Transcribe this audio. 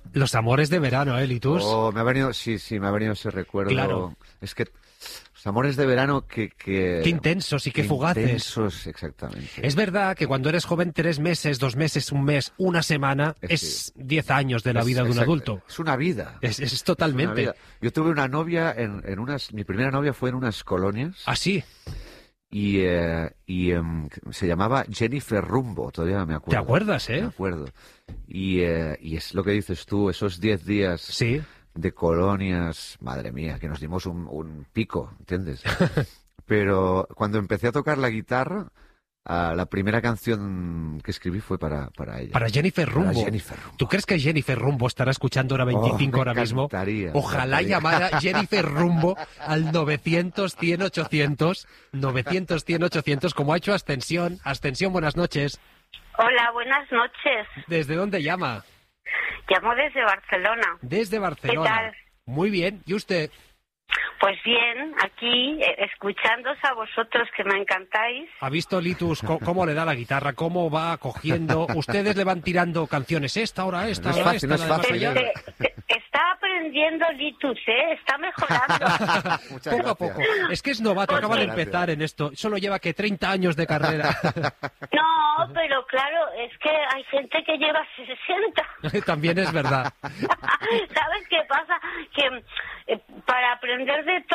Los amores de verano, Litus. Oh, me ha venido ese recuerdo. Claro. Es que los amores de verano que... Qué intensos y qué fugaces. Intensos, exactamente. Es verdad que cuando eres joven, 3 meses, 2 meses, un mes, una semana, es 10 años de la vida de un adulto. Es una vida. Es totalmente. Es una vida. Yo tuve una novia mi primera novia fue en unas colonias. ¿Ah, sí? Y se llamaba Jennifer Rumbo, todavía me acuerdo. ¿Te acuerdas, Me acuerdo. Y es lo que dices tú, esos 10 días sí. de colonias, madre mía, que nos dimos un pico, ¿entiendes? Pero cuando empecé a tocar la guitarra, la primera canción que escribí fue para ella. Para Jennifer Rumbo. Para Jennifer Rumbo. ¿Tú crees que Jennifer Rumbo estará escuchando hora 25 ahora mismo? Ojalá llamara Jennifer Rumbo al 900 100 800, 900 100 800, como ha hecho Ascensión. Ascensión, buenas noches. Hola, buenas noches. ¿Desde dónde llama? Llamo desde Barcelona. Desde Barcelona. ¿Qué tal? Muy bien. ¿Y usted? Pues bien, aquí, escuchándoos a vosotros, que me encantáis. ¿Ha visto, Litus, cómo le da la guitarra? ¿Cómo va cogiendo? Ustedes le van tirando canciones. Esta, ahora esta, ahora esta. No es fácil. Está aprendiendo Litus, está mejorando. Poco a poco. Es que es novato, acaba de empezar en esto. Solo lleva 30 años de carrera. No, pero claro, es que hay gente que lleva 60. También es verdad. ¿Sabes qué pasa? Que para aprender de